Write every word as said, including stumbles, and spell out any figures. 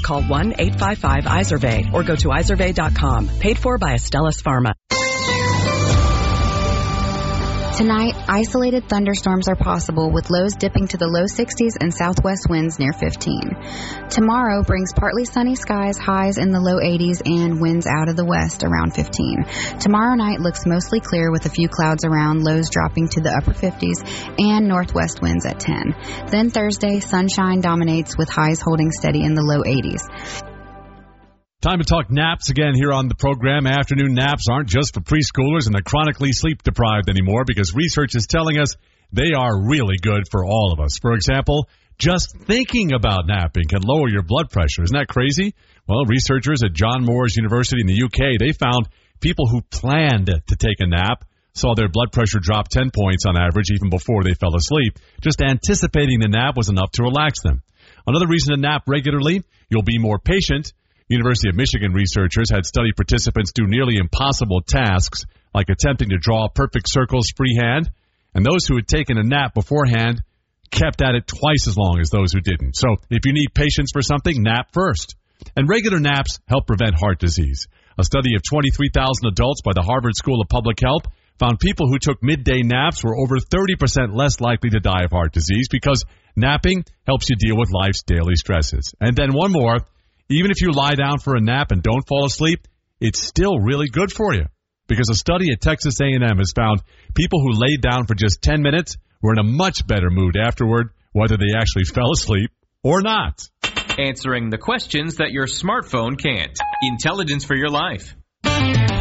call one eight five five Izervay or go to izervay dot com. Paid for by Astellas Pharma. Tonight, isolated thunderstorms are possible with lows dipping to the low sixties and southwest winds near fifteen. Tomorrow brings partly sunny skies, highs in the low eighties, and winds out of the west around fifteen. Tomorrow night looks mostly clear with a few clouds around, lows dropping to the upper fifties, and northwest winds at ten. Then Thursday, sunshine dominates with highs holding steady in the low eighties. Time to talk naps again here on the program. Afternoon naps aren't just for preschoolers and the chronically sleep-deprived anymore because research is telling us they are really good for all of us. For example, just thinking about napping can lower your blood pressure. Isn't that crazy? Well, researchers at John Moores University in the U K, they found people who planned to take a nap saw their blood pressure drop ten points on average even before they fell asleep. Just anticipating the nap was enough to relax them. Another reason to nap regularly, you'll be more patient. University of Michigan researchers had study participants do nearly impossible tasks, like attempting to draw perfect circles freehand, and those who had taken a nap beforehand kept at it twice as long as those who didn't. So if you need patience for something, nap first. And regular naps help prevent heart disease. A study of twenty-three thousand adults by the Harvard School of Public Health found people who took midday naps were over thirty percent less likely to die of heart disease because napping helps you deal with life's daily stresses. And then one more. Even if you lie down for a nap and don't fall asleep, it's still really good for you. Because a study at Texas A and M has found people who laid down for just ten minutes were in a much better mood afterward, whether they actually fell asleep or not. Answering the questions that your smartphone can't. Intelligence for your life.